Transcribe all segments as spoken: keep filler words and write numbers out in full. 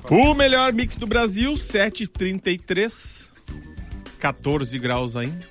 O melhor mix do Brasil, sete e trinta e três. quatorze graus ainda.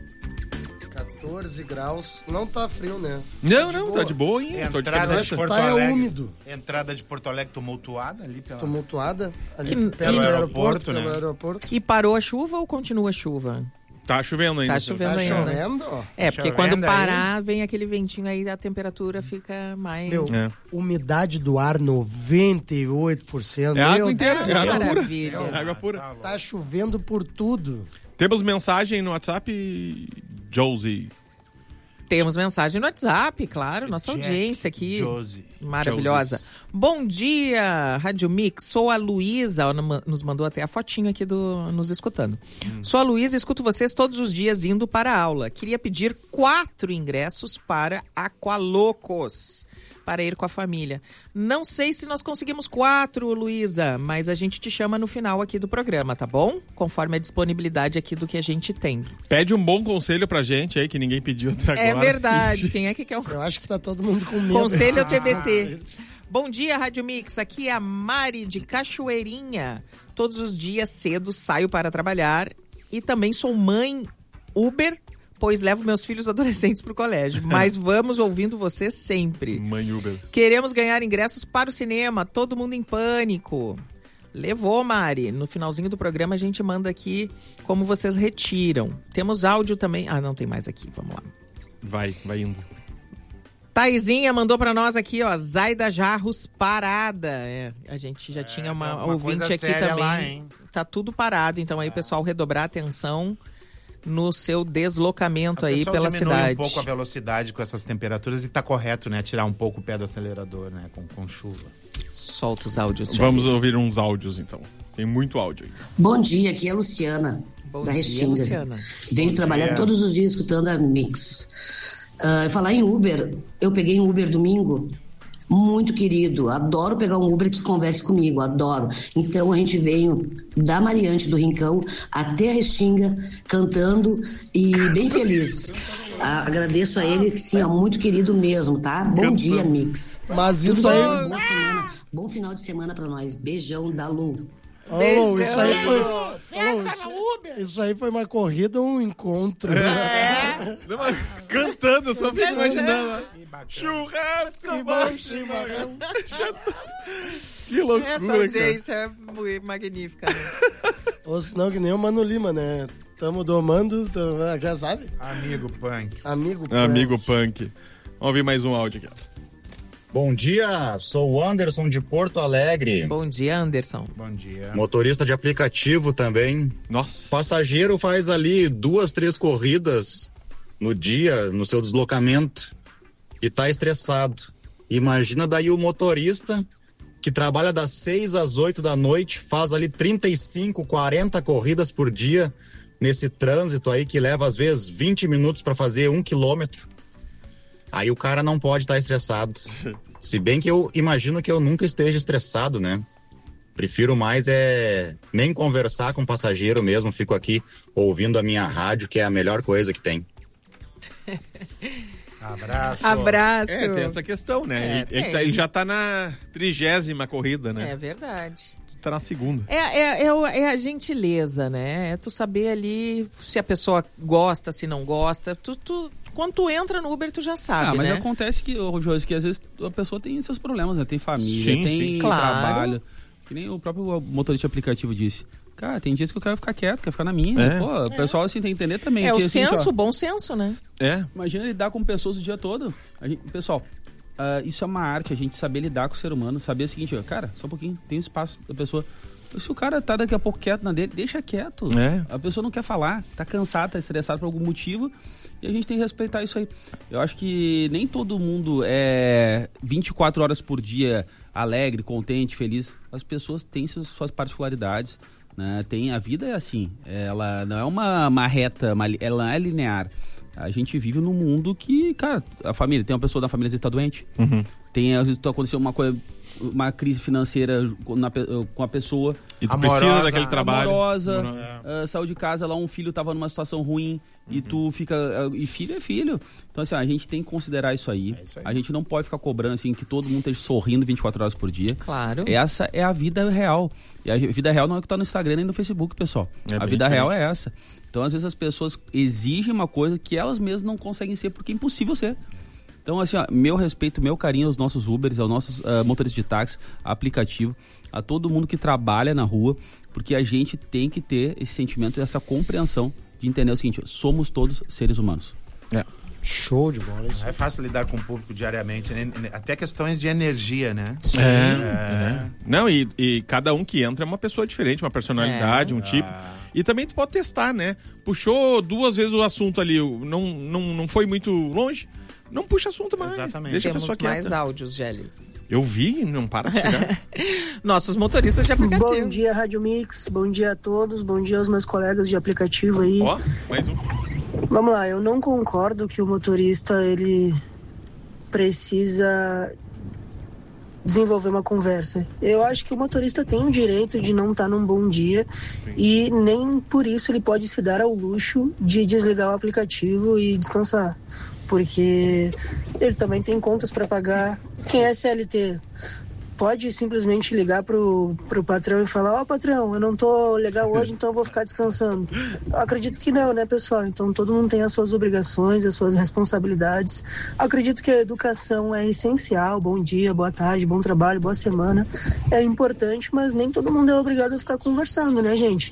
quatorze graus. Não tá frio, né? Não, tá não, boa. tá de boa ainda. Entrada de, de Porto tá Alegre. É úmido. Entrada de Porto Alegre tumultuada ali pela... Tumultuada ali Que- perto e- do aeroporto, aeroporto, né? pelo aeroporto. E parou a chuva ou continua a chuva? Tá chovendo ainda. Tá chovendo Tá ainda. chovendo, ó. É, porque Chovendo quando aí. parar, vem aquele ventinho aí, a temperatura fica mais... Meu, É. umidade do ar noventa e oito por cento. É água Meu inteira, Deus, é água pura. maravilha. É água pura. Tá chovendo por tudo. Temos mensagem no WhatsApp, Josie. Temos mensagem no WhatsApp, claro, nossa Jack audiência aqui. Josie. Maravilhosa. Joses. Bom dia, Rádio Mix. Sou a Luísa, ela nos mandou até a fotinho aqui do nos escutando. Hum. Sou a Luísa, escuto vocês todos os dias indo para a aula. Queria pedir quatro ingressos para Aqualocos, para ir com a família. Não sei se nós conseguimos quatro, Luísa, mas a gente te chama no final aqui do programa, tá bom? Conforme a disponibilidade aqui do que a gente tem. Pede um bom conselho pra gente aí, que ninguém pediu até agora. É verdade. Quem é que quer um Eu acho que tá todo mundo com medo. Conselho T B T. Bom dia, Rádio Mix. Aqui é a Mari de Cachoeirinha. Todos os dias cedo saio para trabalhar e também sou mãe Uber, pois levo meus filhos adolescentes para o colégio. Mas vamos ouvindo você sempre. Mãe Uber. Queremos ganhar ingressos para o cinema. Todo mundo em pânico. Levou, Mari. No finalzinho do programa a gente manda aqui como vocês retiram. Temos áudio também. Ah, não tem mais aqui. Vamos lá. Vai, vai indo. Taizinha mandou pra nós aqui, ó, Zaida Jarros parada. É, a gente já É, tinha uma, uma ouvinte coisa aqui séria também. lá, hein? Tá tudo parado, então aí, pessoal, redobrar a atenção no seu deslocamento A aí pessoa pela diminui cidade. um pouco a velocidade com essas temperaturas e tá correto, né? Tirar um pouco o pé do acelerador, né? Com, com chuva. Solta os áudios. Vamos Charles. ouvir uns áudios, então. Tem muito áudio aí. Bom dia, aqui é a Luciana, Bom da dia, Restinga. Luciana. Venho Bom trabalhar dia. todos os dias escutando a Mix. Uh, falar em Uber, eu peguei um Uber domingo, muito querido, adoro pegar um Uber que converse comigo, adoro. Então a gente veio da Mariante do Rincão até a Restinga, cantando e bem feliz. Ah, agradeço a ele, sim, ó, muito querido mesmo, tá? Bom Cantando. dia, Mix. Mas isso Tudo aí... bom? Boa semana, bom final de semana pra nós. Beijão da Lu. Ô, Lu, isso aí foi... Ô, Lu, isso, isso aí foi uma corrida ou um encontro? Não, mas cantando, eu só fico imaginando. Churrasco, bom chimarrão. Que loucura, Essa cara. audiência é muito magnífica. Né? Ou senão que nem o Mano Lima, né? Tamo domando, tamo, quer sabe? Amigo punk. Amigo punk. Amigo punk. Vamos ouvir mais um áudio aqui. Bom dia, sou o Anderson de Porto Alegre, Bom dia, Anderson. Bom dia. motorista de aplicativo também. Nossa. Passageiro faz ali duas, três corridas no dia, no seu deslocamento, e tá estressado. Imagina daí o motorista que trabalha das seis às oito da noite, faz ali trinta e cinco, quarenta corridas por dia nesse trânsito aí que leva às vezes vinte minutos para fazer um quilômetro. Aí o cara não pode estar estressado. Se bem que eu imagino que eu nunca esteja estressado, né? Prefiro mais é nem conversar com o passageiro mesmo, fico aqui ouvindo a minha rádio, que é a melhor coisa que tem. Abraço. Abraço. É, tem essa questão, né? É, ele, ele tem. tá- ele já tá na trigésima corrida, né? É verdade. Tá na segunda. É, é, é, o- é a gentileza, né? É tu saber ali se a pessoa gosta, se não gosta. Tu, tu, quando tu entra no Uber, tu já sabe, Ah, mas né? acontece que, ô, Josi, que às vezes a pessoa tem seus problemas, né? Tem família, Sim, tem sim. Claro. trabalho. Que nem o próprio motorista de aplicativo disse. Cara, tem dias que eu quero ficar quieto, quero ficar na minha. É. Pô, o pessoal assim tem que entender também. É o que, assim, senso, ó, o bom senso, né? É. imagina lidar com pessoas o dia todo. A gente- pessoal, ah, isso é uma arte, a gente saber lidar com o ser humano, saber o seguinte, ó, cara, só um pouquinho, tem um espaço da pessoa. Se o cara tá daqui a pouco quieto na dele, deixa quieto. É. A pessoa não quer falar, tá cansado, tá estressado por algum motivo e a gente tem que respeitar isso aí. Eu acho que nem todo mundo é vinte e quatro horas por dia alegre, contente, feliz. As pessoas têm suas, suas particularidades, né? Tem, a vida é assim, ela não é uma, uma reta, uma, ela não é linear. A gente vive num mundo que, cara, a família, tem uma pessoa da família às vezes tá doente, Uhum. tem, às vezes aconteceu uma coisa, uma crise financeira na, com a pessoa. E tu Amorosa, precisa daquele trabalho. Amorosa, É. uh, saiu de casa lá, um filho tava numa situação ruim uhum. e tu fica... Uh, e filho é filho. Então, assim, ó, a gente tem que considerar isso aí. É isso aí. A gente não pode ficar cobrando, assim, que todo mundo esteja sorrindo vinte e quatro horas por dia. Claro. Essa é a vida real. E a vida real não é o que tá no Instagram nem no Facebook, pessoal. É a bem vida real diferente. é essa. Então, às vezes, as pessoas exigem uma coisa que elas mesmas não conseguem ser porque é impossível ser. Então, assim, ó, meu respeito, meu carinho aos nossos Ubers, aos nossos uh, motoristas de táxi, aplicativo, a todo mundo que trabalha na rua, porque a gente tem que ter esse sentimento, essa compreensão de entender o seguinte, somos todos seres humanos. É. Show de bola, isso. Não é fácil lidar com o público diariamente, né? Até questões de energia, né? É, é. Não, e, e cada um que entra é uma pessoa diferente, uma personalidade, É. um tipo. E também tu pode testar, né? Puxou duas vezes o assunto ali, não, não, não foi muito longe, não puxa assunto mais. Exatamente. Deixa a Temos pessoa quieta. mais áudios, Gélis. Eu vi, não para de chegar. Nossos motoristas de aplicativo. Bom dia, Rádio Mix. Bom dia a todos. Bom dia aos meus colegas de aplicativo aí. Ó, mais um. Vamos lá, eu não concordo que o motorista, ele precisa desenvolver uma conversa. Eu acho que o motorista tem o direito de não estar num bom dia e nem por isso ele pode se dar ao luxo de desligar o aplicativo e descansar. Porque ele também tem contas para pagar. Quem é C L T pode simplesmente ligar pro, pro patrão e falar: ó, patrão, eu não tô legal hoje, então eu vou ficar descansando. Eu acredito que não, né, pessoal? Então todo mundo tem as suas obrigações, as suas responsabilidades. Acredito que a educação é essencial. Bom dia, boa tarde, bom trabalho, boa semana. É importante, mas nem todo mundo é obrigado a ficar conversando, né, gente?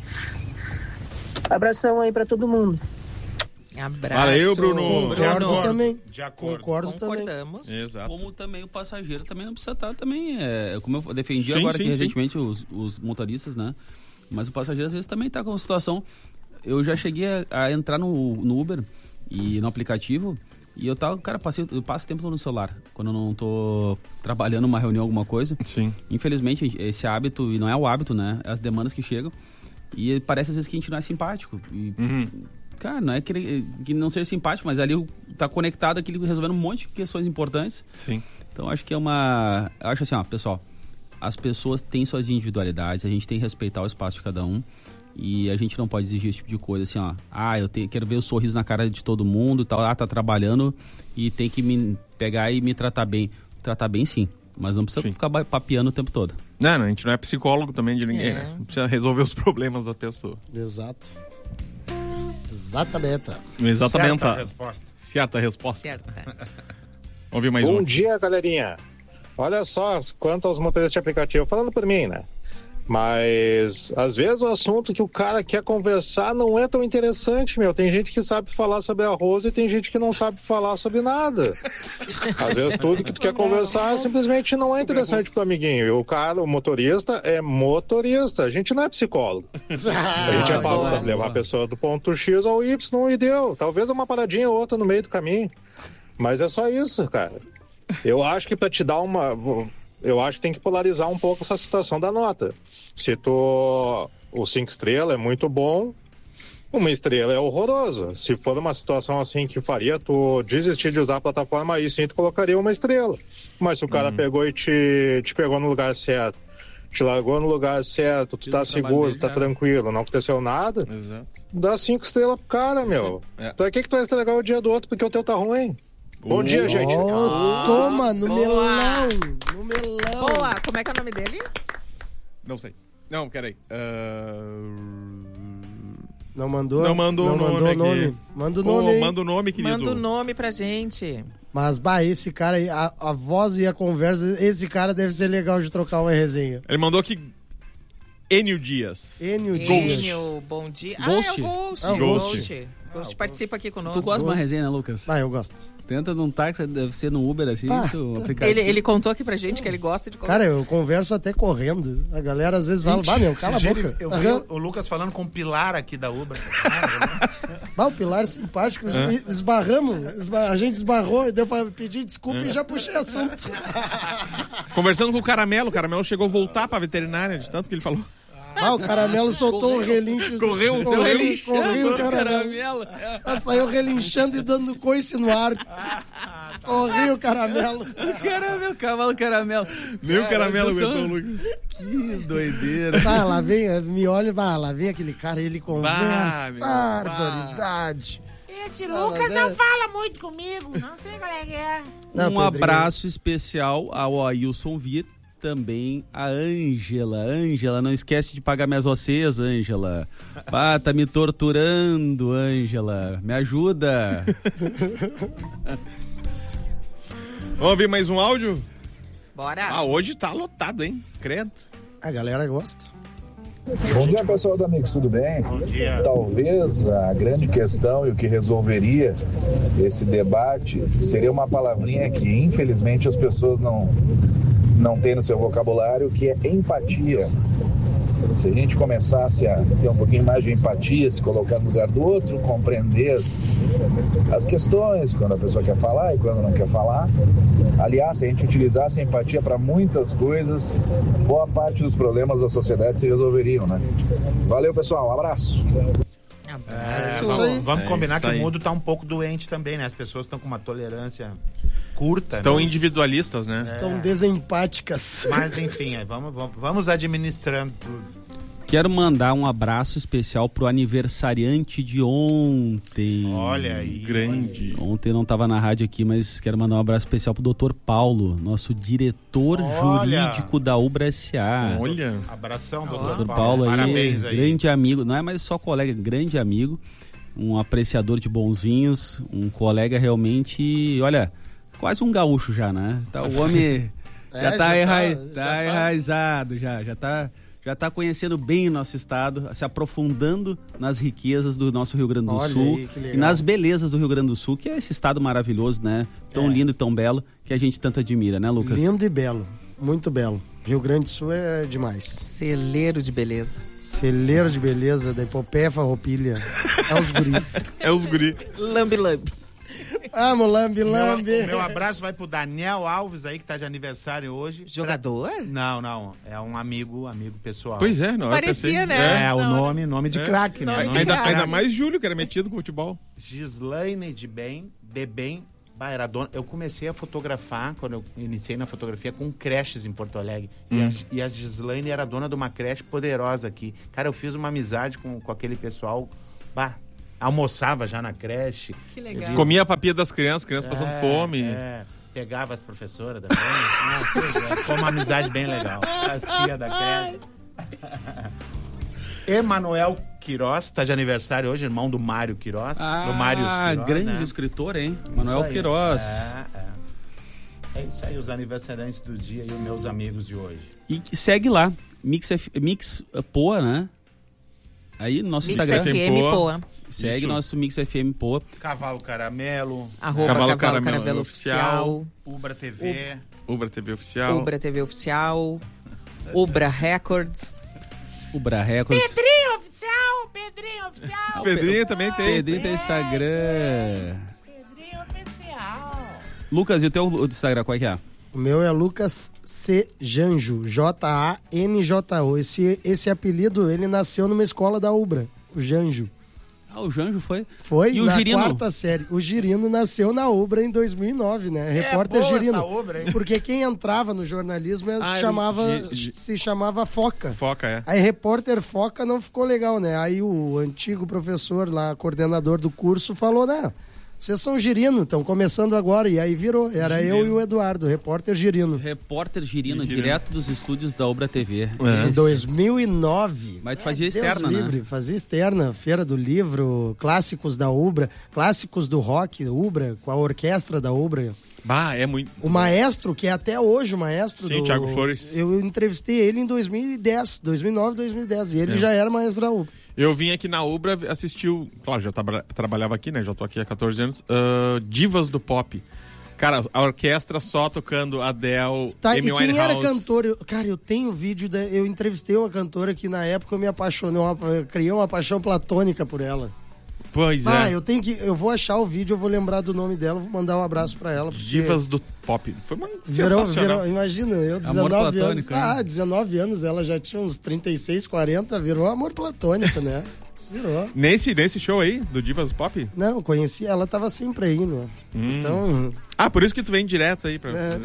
Abração aí pra todo mundo. Abraço. Valeu, Bruno. Concordo Bruno. também. De acordo. Concordo também. Concordamos. Exato. Como também o passageiro também não precisa estar também, é, como eu defendi Sim, agora sim, aqui sim. recentemente os, os motoristas, né? Mas o passageiro às vezes também está com uma situação. Eu já cheguei a, a entrar no, no Uber e no aplicativo e eu tava, cara, passei, eu passo tempo no celular quando eu não tô trabalhando uma reunião, alguma coisa. Sim. Infelizmente, esse hábito, e não é o hábito, né? É as demandas que chegam e parece às vezes que a gente não é simpático. E, Uhum. cara, não é que, que não seja simpático, mas ali tá conectado aquilo resolvendo um monte de questões importantes. Sim. Então acho que é uma... Eu acho assim, ó, pessoal, as pessoas têm suas individualidades, a gente tem que respeitar o espaço de cada um e a gente não pode exigir esse tipo de coisa assim, ó. Ah, eu te, quero ver o sorriso na cara de todo mundo e tal. Ah, tá trabalhando e tem que me pegar e me tratar bem. Tratar bem sim, mas não precisa Sim. ficar papeando o tempo todo. Não, não, a gente não é psicólogo também de ninguém, É. né? A gente precisa resolver os problemas da pessoa. Exato. Exatamente. Exatamente. Certa resposta. Certa resposta. Certo. Vamos ouvir mais Bom um. dia, galerinha. Olha só, quanto aos motoristas de aplicativo, falando por mim, né? Mas, às vezes, o assunto que o cara quer conversar não é tão interessante, meu. Tem gente que sabe falar sobre arroz e tem gente que não sabe falar sobre nada. Às vezes, tudo que tu quer conversar simplesmente não é interessante pro amiguinho. E o cara, o motorista, é motorista. A gente não é psicólogo. A gente é pago pra levar a pessoa do ponto X ao Y e deu. Talvez uma paradinha ou outra no meio do caminho. Mas é só isso, cara. Eu acho que pra te dar uma... Eu acho que tem que polarizar um pouco essa situação da nota. Se tu... O cinco estrelas é muito bom, uma estrela é horroroso. Se for uma situação assim que faria tu desistir de usar a plataforma, aí sim tu colocaria uma estrela. Mas se o cara Uhum. pegou e te, te pegou no lugar certo, te largou no lugar certo, tu Fiz tá o trabalho seguro, dele, tá já. tranquilo, não aconteceu nada, Exato. dá cinco estrelas pro cara, meu. É. Pra que que tu vai estragar o dia do outro porque o teu tá ruim? Bom dia, gente. Oh, toma, no boa. melão. No melão. Boa, como é que é o nome dele? Não sei. Não, peraí. Ah, Não mandou? Não mandou o não nome mandou aqui. nome. Manda o Pô, nome aí. manda o nome, querido. Manda o nome pra gente. Mas, bah, esse cara aí, a, a voz e a conversa, esse cara deve ser legal de trocar uma resenha. Ele mandou aqui Enio Dias. Enio Dias. Enio, bom dia. Ghost. Ah, é o Ghost. É o Ghost. Ghost. Ghost participa aqui conosco. Tu gosta de uma resenha, né, Lucas? Ah, eu gosto. Tenta num táxi, deve ser no Uber assim, Ah, tu aplicativo. Ele, ele contou aqui pra gente que ele gosta de conversar. Cara, eu converso até correndo. A galera às vezes fala, bah, meu, cala a Esse dia boca. Eu vi Aham. o Lucas falando com o Pilar aqui da Uber. Bah, o Pilar é simpático. es- Esbarramos. esba- A gente esbarrou, e daí eu falei, pedi desculpa e já puxei assunto. Conversando com o Caramelo. O Caramelo chegou a voltar pra veterinária, de tanto que ele falou. Ah, o Caramelo soltou um relincho. Correu, correu, relinchando, correu o Caramelo. Caramelo. Ah, saiu relinchando e dando coice no ar. Corri o caramelo. Caramelo, cavalo caramelo. Nem o caramelo vocês aguentou o são- Lucas. Que doideira. Ah, lá vem, me olha, ah, lá vem aquele cara, ele conversa. meu, Barbaridade. Esse Não, Lucas mas é- não fala muito comigo, não sei qual é que é. Não, um Pedrinho. abraço especial ao Ailson Vir, também a Ângela. Ângela, não esquece de pagar minhas vocês, Ângela. Ah, tá me torturando, Ângela. Me ajuda. Vamos ouvir mais um áudio? Bora. Ah, hoje tá lotado, hein? Credo. A galera gosta. Bom dia, pessoal da Mix, tudo bem? Bom dia. Talvez a grande questão e o que resolveria esse debate seria uma palavrinha que, infelizmente, as pessoas não, não têm no seu vocabulário, que é empatia. Se a gente começasse a ter um pouquinho mais de empatia, se colocar no lugar do outro, compreender as, as questões, quando a pessoa quer falar e quando não quer falar. Aliás, se a gente utilizasse a empatia para muitas coisas, boa parte dos problemas da sociedade se resolveriam, né? Valeu, pessoal. Um abraço. É, Isso vamos aí. vamos É combinar isso que aí. o mundo tá um pouco doente também, né? As pessoas estão com uma tolerância curta. Estão né? individualistas, né? Estão desempáticas. Mas enfim, aí vamos, vamos, vamos administrando tudo. Quero mandar um abraço especial pro aniversariante de ontem. Olha aí. Grande. Ontem não estava na rádio aqui, mas quero mandar um abraço especial pro doutor Paulo, nosso diretor Olha. jurídico da Ubra S A. Olha. Abração, doutor Doutor Paulo. Paulo aí, Parabéns aí. grande amigo, não é mais só colega, grande amigo, um apreciador de bons vinhos, um colega realmente, olha, quase um gaúcho já, né? Tá, o homem É, já, já tá, tá- enra... já tá tá- enraizado, já, já tá... Já está conhecendo bem o nosso estado, se aprofundando nas riquezas do nosso Rio Grande do Olha Sul aí, que legal. e nas belezas do Rio Grande do Sul, que é esse estado maravilhoso, né? Tão É. lindo e tão belo, que a gente tanto admira, né, Lucas? Lindo e belo. Muito belo. Rio Grande do Sul é demais. Celeiro de beleza. Celeiro de beleza, da epopeia farroupilha. É os guri. É os guri. Lambe, lambe. Vamos, lambe, Meu, lambe. o meu abraço vai pro Daniel Alves aí, que tá de aniversário hoje. Jogador? Não, não. É um amigo, amigo pessoal. Pois é, não. Parecia, né? É, o Não, nome, nome de É. craque, né? Nome de Nome Ainda, craque. ainda mais Júlio, que era metido com futebol. Gislaine de bem, de bem, bah, era dona. Eu comecei a fotografar, quando eu iniciei na fotografia, com creches em Porto Alegre. E, a, e a Gislaine era dona de uma creche poderosa aqui. Cara, eu fiz uma amizade com, com aquele pessoal. Bah, almoçava já na creche. Que legal. Comia a papinha das crianças, crianças passando É, fome. É, pegava as professoras também. Ah, pois é, foi uma amizade bem legal. As tia da creche. Emanuel Queiroz, tá de aniversário hoje, irmão do Mário Queiroz. do Mário Ah, Queiroz, grande né? escritor, hein? Manuel Isso aí. Queiroz. É, é. É isso aí, os aniversariantes do dia e os meus amigos de hoje. E que segue lá, Mix, F... Mix uh, Poa, né? Aí no nosso Mix Instagram. F M Poa. Poa. Segue Isso. nosso Mix F M Poa. Cavalo Caramelo, Arroba Cavalo Cavalo, Caramelo Caramelo Oficial. Oficial. Ubra T V. Ubra T V Oficial. Ubra T V Oficial. Ubra Records. Ubra Records. Pedrinho Oficial, Pedrinho Oficial. Pedrinho também tem. Pedrinho tem Instagram. Pedrinho Oficial. Lucas, e o teu Instagram, qual é que é? O meu é Lucas C. Janjo, J A N J O. Esse, esse apelido, ele nasceu numa escola da Ubra, o Janjo. Ah, o Janjo foi? Foi E o na Girino? quarta série. O Girino nasceu na Ubra em dois mil e nove, né? Repórter boa Girino. essa Ubra, hein? Porque quem entrava no jornalismo Ah, se, chamava, Gi- Gi- se chamava Foca. Foca, é. Aí repórter Foca não ficou legal, né? Aí o antigo professor lá, coordenador do curso, falou, né? Vocês são Girino, estão começando agora. E aí virou. Era eu e o Eduardo, repórter Girino. Repórter Girino, Girino. direto dos estúdios da Ubra T V. Em dois mil e nove. Mas tu fazia Deus externa, livre, né? Fazia externa, Feira do Livro, clássicos da Ubra, clássicos do rock, Ubra, com a orquestra da Ubra. Bah, é muito. O maestro, que é até hoje o maestro Sim, do... Thiago Flores. Eu entrevistei ele em dois mil e dez, dois mil e nove, dois mil e dez, e ele já era maestro da Ubra. Eu vim aqui na Ubra, assisti o... Claro, já tra- trabalhava aqui, né? Já tô aqui há catorze anos. ah, Divas do Pop. Cara, a orquestra só tocando Adele, Tá, Amy e quem Winehouse. era cantor? Eu- cara, eu tenho vídeo, da, eu entrevistei uma cantora que na época eu me apaixonei, uma, eu criei uma paixão platônica por ela. Pois Ah, é. eu tenho que, eu vou achar o vídeo, eu vou lembrar do nome dela, vou mandar um abraço pra ela. porque Divas do Pop. Foi uma Virou, sensacional. virou, imagina, eu Amor dezenove anos. platônico, né? Ah, dezenove anos, ela já tinha uns trinta e seis, quarenta, virou amor platônico, né? Virou. Nesse, nesse show aí, do Divas do Pop? Não, conheci, ela tava sempre aí, né? Hum. Então, Ah, por isso que tu vem direto aí pra É.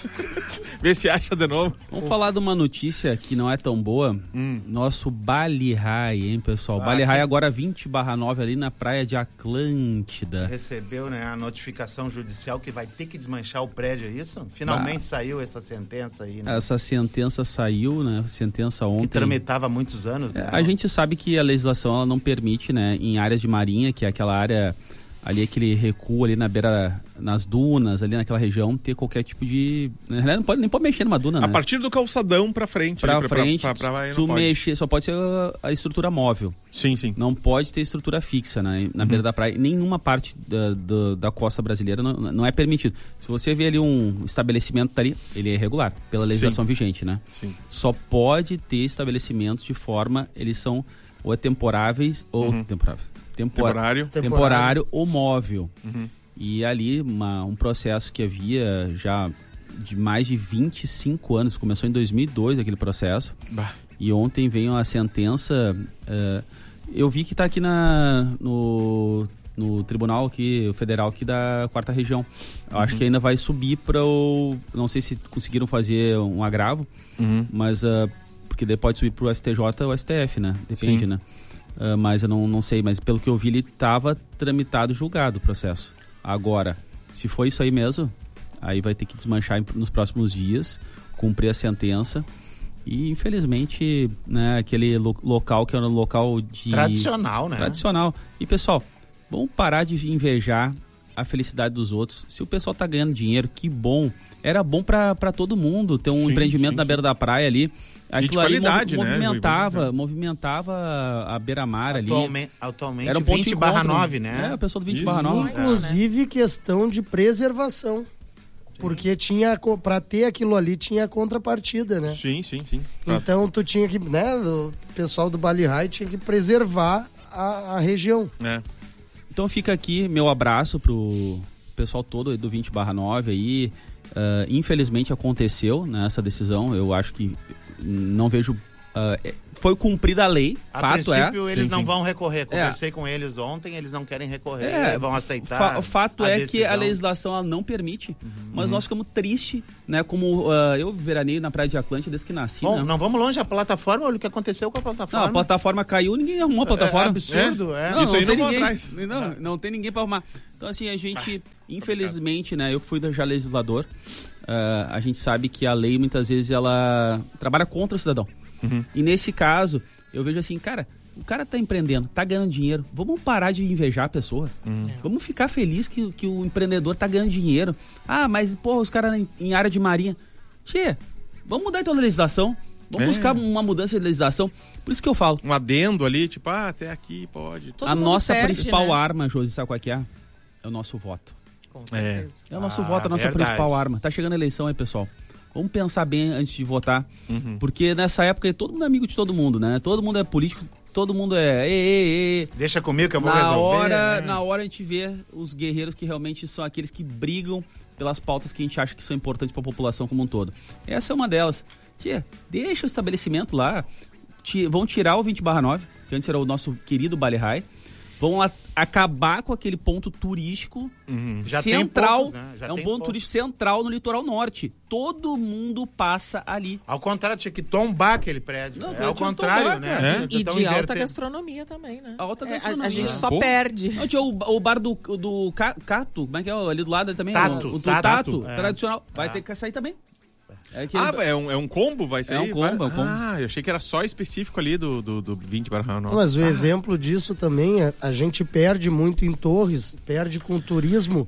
ver se acha de novo. Vamos falar de uma notícia que não é tão boa. Hum. Nosso Bali High, hein, pessoal? Ah, Bali High que- agora vinte barra nove ali na praia de Atlântida. Recebeu, né, a notificação judicial que vai ter que desmanchar o prédio, é isso? Finalmente Ah. saiu essa sentença aí, né? Essa sentença saiu, né? Sentença ontem. Que tramitava há muitos anos, né? É, a gente sabe que a legislação ela não permite, né, em áreas de marinha, que é aquela área ali, aquele recuo ali na beira, nas dunas, ali naquela região, ter qualquer tipo de... Na realidade, não pode, nem pode mexer numa duna, A né? partir do calçadão pra frente. Pra ali, frente, pra, pra, pra, pra, tu não pode. mexer, só pode ser a, a estrutura móvel. Sim, sim. Não pode ter estrutura fixa, né, na Uhum. beira da praia. Nenhuma parte da, da, da costa brasileira não, não é permitido. Se você vê ali um estabelecimento tá ali, ele é irregular, pela legislação Sim. vigente, né? Sim. Só pode ter estabelecimentos de forma, eles são ou é temporáveis ou Uhum. temporáveis. Tempor- Temporário. temporário. Temporário. ou móvel. Uhum. E ali uma, um processo que havia já de mais de vinte e cinco anos, começou em dois mil e dois aquele processo. Bah. E ontem veio a sentença. eh, eu vi que está aqui na, no, no tribunal aqui, o federal aqui da quarta região. Eu acho que ainda vai subir para o. Não sei se conseguiram fazer um agravo, Uhum. mas ah, porque daí pode subir para o S T J ou S T F, né? Depende, Sim. né? Ah, mas eu não, não sei, mas pelo que eu vi, ele estava tramitado, julgado o processo. Agora, se for isso aí mesmo, aí vai ter que desmanchar em- nos próximos dias, cumprir a sentença. E, infelizmente, né, aquele lo- local que era um local de... Tradicional, né? Tradicional. E, pessoal, vamos parar de invejar a felicidade dos outros. Se o pessoal tá ganhando dinheiro, que bom. Era bom pra pra todo mundo ter um Sim, empreendimento sim, na sim. beira da praia ali. Aquilo de ali qualidade, movi- né, movimentava, Rui? movimentava a beira-mar ali. Atualmente, atualmente Era um ponto de vinte barra encontro. nove, né? É, a pessoa do vinte Isso. barra nove. Inclusive questão de preservação. Porque tinha, co- pra ter aquilo ali, tinha contrapartida, né? Sim, sim, sim. Pra- Então tu tinha que, né, o pessoal do Bali High tinha que preservar a, a região. É. Então fica aqui meu abraço pro pessoal todo do vinte barra nove aí. Ah, infelizmente aconteceu, né, essa decisão. Eu acho que não vejo... ah, é- foi cumprida a lei, A fato é. princípio, eles Sim, não sim. vão recorrer. Conversei com eles ontem, eles não querem recorrer, É, vão aceitar. Fa- o fato a é que a decisão. legislação ela não permite, mas nós ficamos tristes, né? Como ah, eu veraneio na Praia de Atlântida desde que nasci, Bom, né? não vamos longe, a plataforma, olha o que aconteceu com a Não, plataforma. a plataforma caiu, ninguém arrumou a É plataforma. absurdo, é. Não, Isso não aí tem não vou ninguém. atrás. Não, não tem ninguém pra arrumar. Então, assim, a gente, infelizmente, né? Eu que fui já legislador, ah, a gente sabe que a lei, muitas vezes, ela trabalha contra o cidadão. Uhum. E nesse caso, eu vejo assim, cara, o cara tá empreendendo, tá ganhando dinheiro. Vamos parar de invejar a pessoa. Vamos ficar feliz que, que o empreendedor tá ganhando dinheiro. Ah, mas, porra, os caras em, em área de marinha. Tchê, vamos mudar então a legislação. Vamos É. buscar uma mudança de legislação. Por isso que eu falo. Um adendo ali, tipo, ah, até aqui pode. Todo a mundo nossa perde, principal né? arma, Josi, sabe qual é que é? É o nosso voto. Com certeza. É o nosso Ah, voto, a nossa verdade. principal arma. Tá chegando a eleição aí, pessoal. Vamos pensar bem antes de votar. Uhum. Porque nessa época todo mundo é amigo de todo mundo, né? Todo mundo é político, todo mundo é... Ei, ei, ei. Deixa comigo que eu vou Na resolver. hora, né? na hora a gente vê os guerreiros que realmente são aqueles que brigam pelas pautas que a gente acha que são importantes para a população como um todo. Essa é uma delas. Tia, deixa o estabelecimento lá. Ti- vão tirar o vinte barra nove, que antes era o nosso querido Bali High. Vão a- acabar com aquele ponto turístico Já tem central. poucos, né? Já É um tem ponto poucos. turístico central no litoral norte. Todo mundo passa ali. Ao contrário, tinha que tombar aquele prédio. Não, é tinha ao que contrário, tombar, né? cara. Então, E de alta invertendo. gastronomia também, né? Alta É, a- gastronomia. a, gente só Pô. perde. Não, tinha o, o bar do, do Ca- Cato, como é que é? Ali do lado ali também? Tato, o, o do Tato, Tato, é. tradicional. Vai É. ter que sair também. É aquele- Ah, é um, é um combo? Vai ser? É um combo, é um combo. Ah, eu achei que era só específico ali do, do, do vinte barra nove. Mas o exemplo disso também, a, a gente perde muito em Torres, perde com o turismo,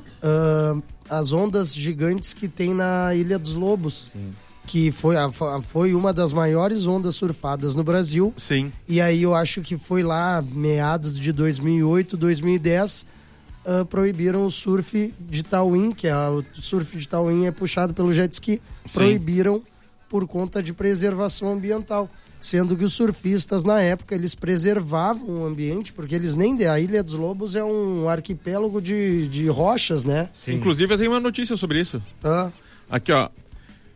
ah, as ondas gigantes que tem na Ilha dos Lobos. Que foi, a- foi uma das maiores ondas surfadas no Brasil. Sim. E aí eu acho que foi lá, meados de dois mil e oito, dois mil e dez, ah, proibiram o surf de tauim, que é o surf de tauim é puxado pelo jet ski. Sim. Proibiram por conta de preservação ambiental. Sendo que os surfistas, na época, eles preservavam o ambiente, porque eles nem... A Ilha dos Lobos é um arquipélago de, de rochas, né? Sim. Inclusive, eu tenho uma notícia sobre isso. Ah, Aqui, ó.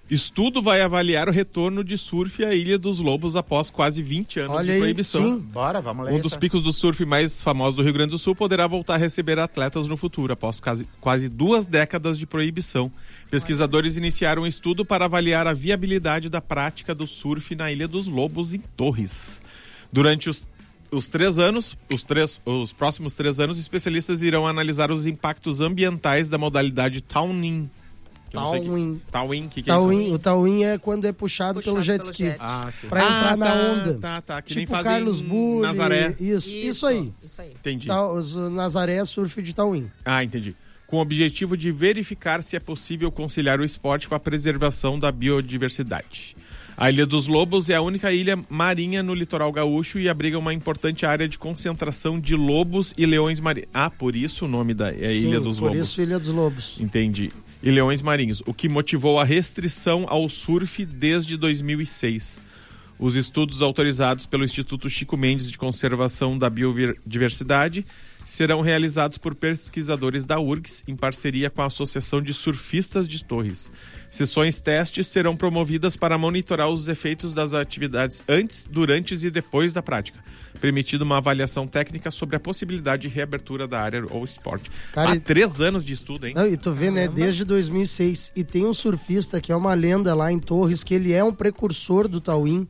Estudo vai avaliar o retorno de surf à Ilha dos Lobos após quase vinte anos Olha de aí, proibição. sim. Bora, vamos ler Um dos essa. picos do surf mais famosos do Rio Grande do Sul poderá voltar a receber atletas no futuro, após quase, quase duas décadas de proibição. Pesquisadores iniciaram um estudo para avaliar a viabilidade da prática do surf na Ilha dos Lobos, em Torres. Durante os, os três anos, os, três, os próximos três anos, especialistas irão analisar os impactos ambientais da modalidade Towing. Towing. Towing, o que, que é isso? Towing, o towing é quando é puxado, Puxado pelo jet pelo ski. jet. Ah, sim. Pra Ah, entrar na tá, onda. Tá, tá. Que nem Tipo fazem Carlos em Bulli. Nazaré. Isso, isso aí. Isso aí. Entendi. Tá, os, o Nazaré é surf de Towing. Ah, entendi. Com o objetivo de verificar se é possível conciliar o esporte com a preservação da biodiversidade. A Ilha dos Lobos é a única ilha marinha no litoral gaúcho e abriga uma importante área de concentração de lobos e leões marinhos. Ah, por isso o nome da é Sim, Ilha dos por Lobos. isso Ilha dos Lobos. Entendi. E leões marinhos, o que motivou a restrição ao surf desde dois mil e seis. Os estudos autorizados pelo Instituto Chico Mendes de Conservação da Biodiversidade serão realizados por pesquisadores da U R G S em parceria com a Associação de Surfistas de Torres. Sessões testes serão promovidas para monitorar os efeitos das atividades antes, durante e depois da prática, permitindo uma avaliação técnica sobre a possibilidade de reabertura da área ou esporte. Cara, Há e- três anos de estudo, hein? Não, e tu vê, né, desde dois mil e seis. E tem um surfista que é uma lenda lá em Torres, que ele é um precursor do Towing.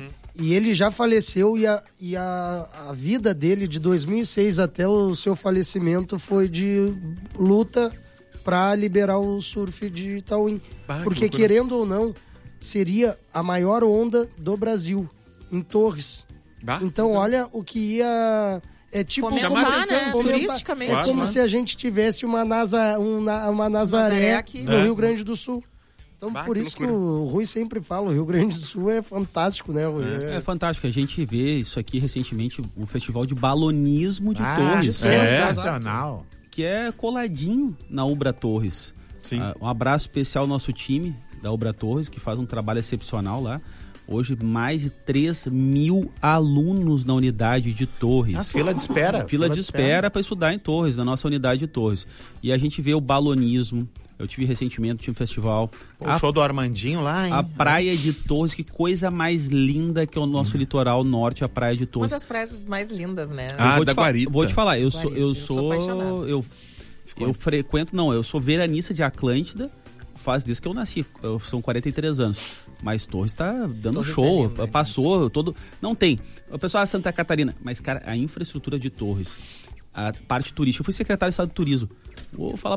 E ele já faleceu e, a, e a, a vida dele de dois mil e seis até o seu falecimento foi de luta para liberar o surf de Towing. Ah, que Porque, loucura. querendo ou não, seria a maior onda do Brasil, em Torres. Bah, Então, olha o que ia... É tipo Fomentar, como- né? fomentar. Turisticamente. É Claro, como claro. se a gente tivesse uma, Nasa, um na- uma Nazaré, Nazaré aqui. no É. Rio Grande do Sul. Então, Bah, por que isso loucura. que o Rui sempre fala, o Rio Grande do Sul é fantástico, né, Rui? É É. fantástico. A gente vê isso aqui recentemente, o Festival de Balonismo de Ah, Torres, É. sensacional. que é coladinho na Ubra Torres. Sim. Ah, um abraço especial ao nosso time da Ubra Torres, que faz um trabalho excepcional lá. Hoje, mais de três mil alunos na unidade de Torres. A fila de espera. Fila de espera para estudar em Torres, na nossa unidade de Torres. E a gente vê o balonismo. Eu tive recentemente, tinha um festival. Pô, o a, show do Armandinho lá, hein? a praia de Torres, que coisa mais linda que é o nosso litoral norte, a praia de Uma Torres. das praias mais lindas, né? Ah, Eu vou da te fa- Guarita. Vou te falar, eu sou, Guarita, eu eu sou sou, apaixonado. eu, eu frequento, não, eu sou veranista de Atlântida, faz desde que eu nasci, eu, são quarenta e três anos. Mas Torres tá dando Torres show, é lindo, né? passou todo, não tem. O pessoal é Santa Catarina, mas cara, a infraestrutura de Torres, a parte turística, eu fui secretário de Estado de Turismo. Vou falar